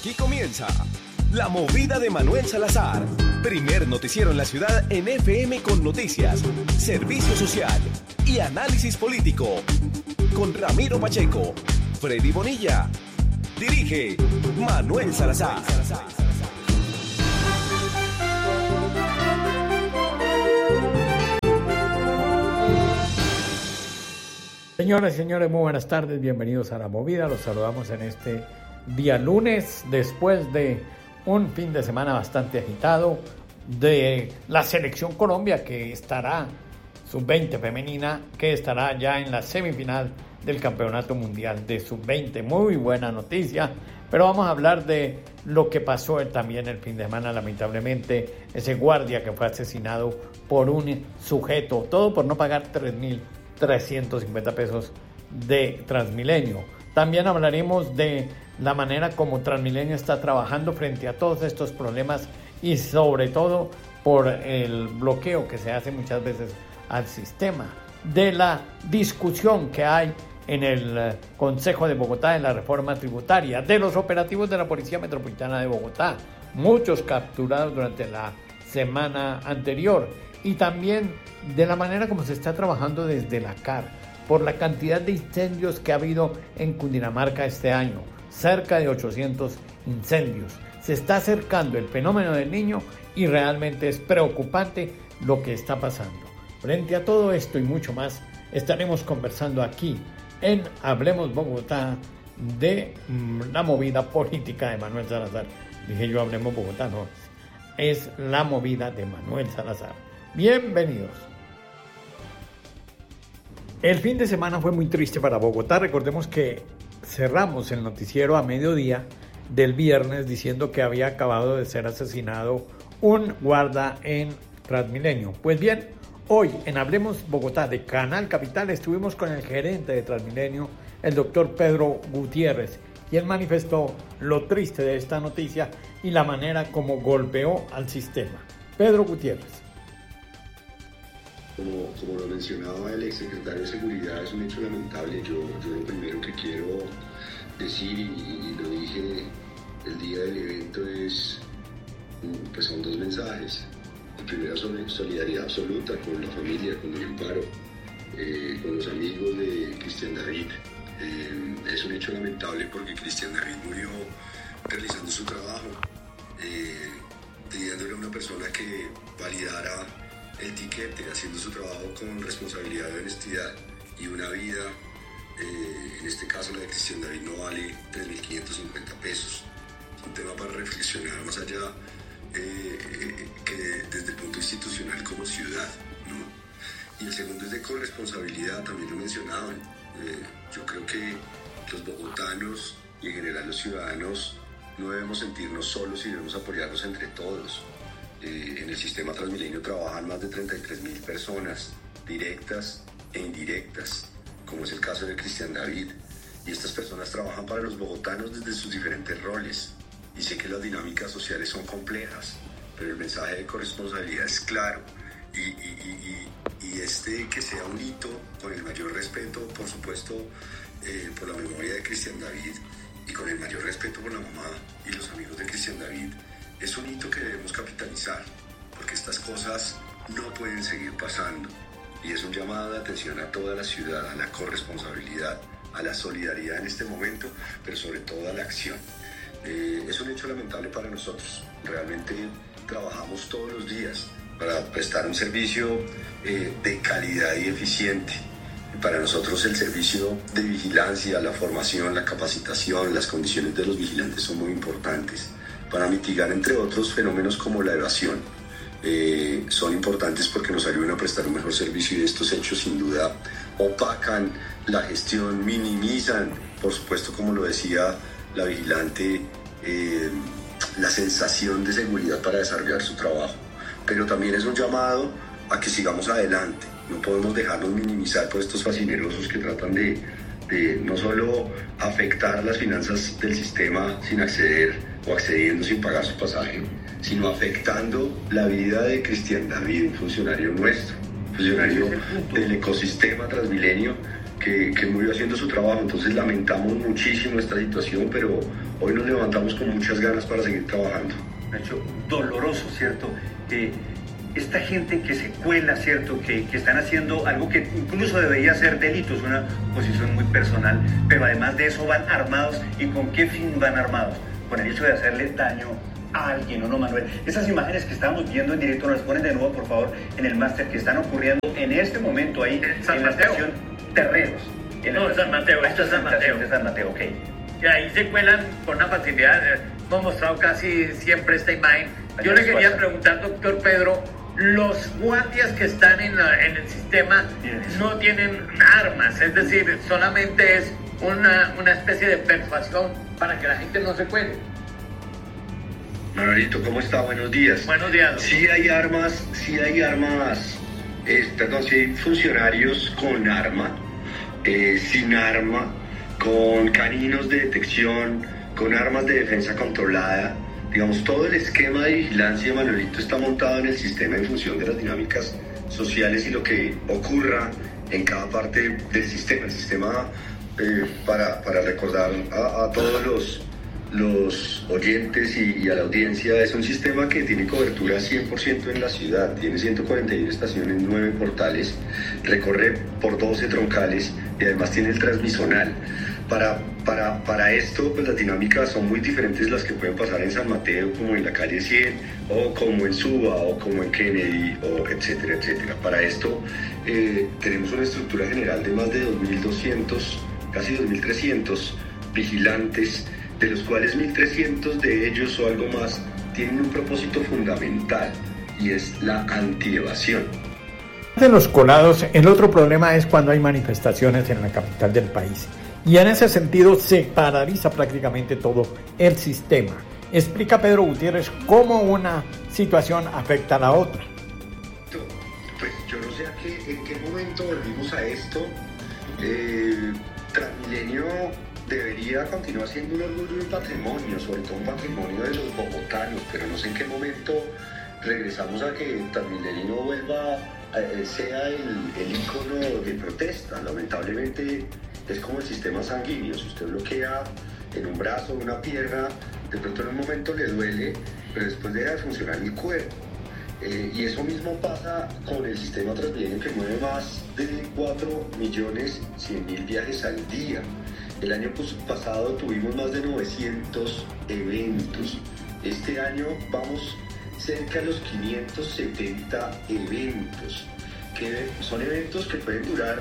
Aquí comienza La Movida de Manuel Salazar. Primer noticiero en la ciudad en FM con noticias, servicio social y análisis político. Con Ramiro Pacheco, Freddy Bonilla. Dirige Manuel Salazar. Señoras y señores, muy buenas tardes, bienvenidos a La Movida. Los saludamos en este día lunes, después de un fin de semana bastante agitado de la Selección Colombia, que estará, sub-20 femenina, que estará ya en la semifinal del Campeonato Mundial de sub-20. Muy buena noticia, pero vamos a hablar de lo que pasó también el fin de semana, lamentablemente, ese guardia que fue asesinado por un sujeto, todo por no pagar 3.350 pesos de Transmilenio. También hablaremos de la manera como Transmilenio está trabajando frente a todos estos problemas y sobre todo por el bloqueo que se hace muchas veces al sistema, de la discusión que hay en el Consejo de Bogotá en la reforma tributaria, de los operativos de la Policía Metropolitana de Bogotá, muchos capturados durante la semana anterior, y también de la manera como se está trabajando desde la CAR por la cantidad de incendios que ha habido en Cundinamarca este año, cerca de 800 incendios. Se está acercando el fenómeno del Niño y realmente es preocupante lo que está pasando. Frente a todo esto y mucho más, estaremos conversando aquí en Hablemos Bogotá de la movida política de Manuel Salazar. Dije yo Hablemos Bogotá, no, es la movida de Manuel Salazar. Bienvenidos. El fin de semana fue muy triste para Bogotá. Recordemos que cerramos el noticiero a mediodía del viernes diciendo que había acabado de ser asesinado un guarda en Transmilenio. Pues bien, hoy en Hablemos Bogotá de Canal Capital estuvimos con el gerente de Transmilenio, el doctor Pedro Gutiérrez, y él manifestó lo triste de esta noticia y la manera como golpeó al sistema. Pedro Gutiérrez. Como lo mencionaba el exsecretario de Seguridad, es un hecho lamentable. Yo lo primero que quiero decir, y lo dije el día del evento, pues son dos mensajes. El primero es solidaridad absoluta con la familia, con el Amparo, con los amigos de Cristian David. Es un hecho lamentable porque Cristian David murió realizando su trabajo, pidiéndole a una persona que validara el tiquete, haciendo su trabajo con responsabilidad y honestidad, y una vida, en este caso la de Cristian David, no vale 3.550 pesos. Es un tema para reflexionar más allá que desde el punto institucional como ciudad, ¿no? Y el segundo es de corresponsabilidad, también lo mencionaban. Yo creo que los bogotanos y en general los ciudadanos no debemos sentirnos solos y debemos apoyarnos entre todos. En el sistema Transmilenio trabajan más de 33.000 personas, directas e indirectas, como es el caso de Cristian David, y estas personas trabajan para los bogotanos desde sus diferentes roles, y sé que las dinámicas sociales son complejas, pero el mensaje de corresponsabilidad es claro, y que sea un hito con el mayor respeto, por supuesto, por la memoria de Cristian David, y con el mayor respeto por la mamá y los amigos de Cristian David. Es un hito que debemos capitalizar, porque estas cosas no pueden seguir pasando, y es un llamado de atención a toda la ciudad, a la corresponsabilidad, a la solidaridad en este momento, pero sobre todo a la acción. Es un hecho lamentable para nosotros. Realmente trabajamos todos los días para prestar un servicio de calidad y eficiente. Para nosotros el servicio de vigilancia, la formación, la capacitación, las condiciones de los vigilantes son muy importantes para mitigar, entre otros, fenómenos como la evasión. Son importantes porque nos ayudan a prestar un mejor servicio, y estos hechos sin duda opacan la gestión, minimizan, por supuesto, como lo decía la vigilante, la sensación de seguridad para desarrollar su trabajo. Pero también es un llamado a que sigamos adelante. No podemos dejarnos minimizar por estos fascinerosos que tratan de no solo afectar las finanzas del sistema sin acceder o accediendo sin pagar su pasaje, sino afectando la vida de Cristian David, un funcionario nuestro, funcionario del ecosistema Transmilenio, que que murió haciendo su trabajo. Entonces lamentamos muchísimo esta situación, pero hoy nos levantamos con muchas ganas para seguir trabajando. Un hecho doloroso, ¿cierto? Esta gente que se cuela, ¿cierto? Que están haciendo algo que incluso debería ser delito, es una posición muy personal, pero además de eso van armados. ¿Y con qué fin van armados? Con el hecho de hacerle daño a alguien, ¿o no, Manuel? Esas imágenes que estamos viendo en directo, nos ponen de nuevo, por favor, en el máster, que están ocurriendo en este momento ahí en la estación Terreros. No, San Mateo, esto es San Mateo. De San Mateo, ok. Y ahí se cuelan con una facilidad. Hemos mostrado casi siempre esta imagen. Yo le quería preguntar, doctor Pedro, los guardias que están en el sistema no tienen armas, es decir, solamente es una especie de persuasión para que la gente no se cuele. Manuelito, ¿cómo está? Buenos días. Buenos días, doctor. Sí hay funcionarios con arma, sin arma, con caninos de detección, con armas de defensa controlada. Digamos, todo el esquema de vigilancia, Manuelito, está montado en el sistema en función de las dinámicas sociales y lo que ocurra en cada parte del sistema. El sistema, para recordar a todos los oyentes y a la audiencia, es un sistema que tiene cobertura 100% en la ciudad, tiene 141 estaciones, 9 portales, recorre por 12 troncales y además tiene el transmisonal. Para esto, pues las dinámicas son muy diferentes las que pueden pasar en San Mateo, como en la calle 100, o como en Suba, o como en Kennedy, o etcétera, etcétera. Para esto tenemos una estructura general de más de 2.200, casi 2.300 vigilantes, de los cuales 1.300 de ellos o algo más tienen un propósito fundamental, y es la antievasión. De los colados, el otro problema es cuando hay manifestaciones en la capital del país. Y en ese sentido se paraliza prácticamente todo el sistema. Explica Pedro Gutiérrez cómo una situación afecta a la otra. Pues yo no sé en qué momento volvimos a esto. Transmilenio debería continuar siendo un orgullo y un patrimonio, sobre todo un patrimonio de los bogotanos, pero no sé en qué momento regresamos a que Transmilenio vuelva, sea el ícono de protesta. Lamentablemente es como el sistema sanguíneo. Si usted bloquea en un brazo, una pierna, de pronto en un momento le duele, pero después deja de funcionar el cuerpo. Y eso mismo pasa con el sistema Transmilenio, que mueve más de 4.100.000 viajes al día. El año pasado tuvimos más de 900 eventos. Este año vamos cerca de los 570 eventos, que son eventos que pueden durar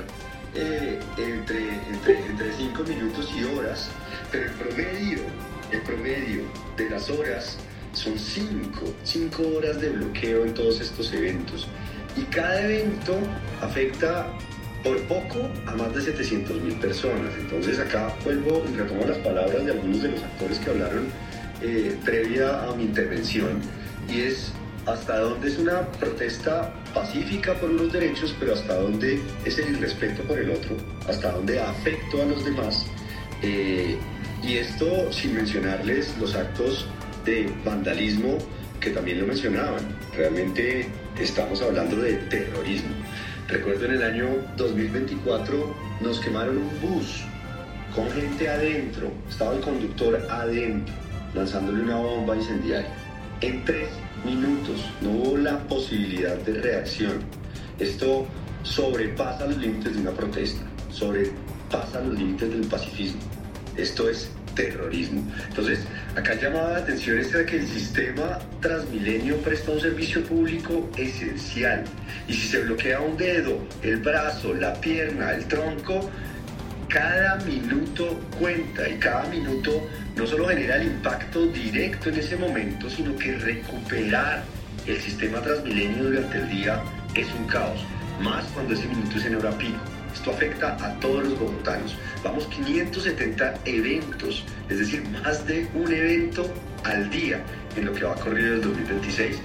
entre 5 minutos y horas, pero el promedio de las horas son 5 horas de bloqueo en todos estos eventos. Y cada evento afecta por poco a más de 700.000 personas. Entonces acá vuelvo y retomo las palabras de algunos de los actores que hablaron previa a mi intervención, y es hasta dónde es una protesta pacífica por unos derechos, pero hasta dónde es el irrespeto por el otro, hasta dónde afecto a los demás. Y esto sin mencionarles los actos de vandalismo que también lo mencionaban. Realmente estamos hablando de terrorismo. Recuerdo en el año 2024 nos quemaron un bus con gente adentro, estaba el conductor adentro, lanzándole una bomba incendiaria. En 3 minutos no hubo la posibilidad de reacción. Esto sobrepasa los límites de una protesta, sobrepasa los límites del pacifismo. Esto es terrorismo. Entonces, acá llamaba la atención de que el sistema Transmilenio presta un servicio público esencial, y si se bloquea un dedo, el brazo, la pierna, el tronco, cada minuto cuenta, y cada minuto no solo genera el impacto directo en ese momento, sino que recuperar el sistema Transmilenio durante el día es un caos, más cuando ese minuto es en hora pico. Esto afecta a todos los bogotanos. Vamos 570 eventos, es decir, más de un evento al día en lo que va corrido del 2026.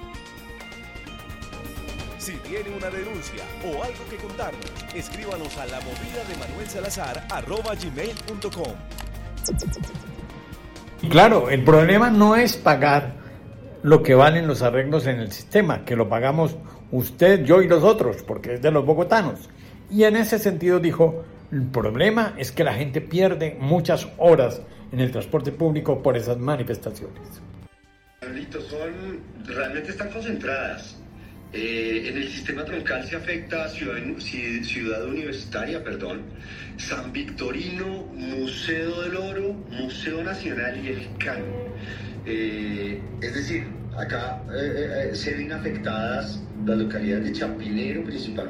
Si tiene una denuncia o algo que contarnos, escríbanos a lamovidademanuelsalazar@gmail.com. Claro, el problema no es pagar lo que valen los arreglos en el sistema, que lo pagamos usted, yo y los otros, porque es de los bogotanos. Y en ese sentido dijo, El problema es que la gente pierde muchas horas en el transporte público por esas manifestaciones. Realmente están concentradas. En el sistema troncal se afecta a Ciudad Universitaria, San Victorino, Museo del Oro, Museo Nacional y el CAN. Es decir, acá se ven afectadas las localidades de Chapinero principalmente.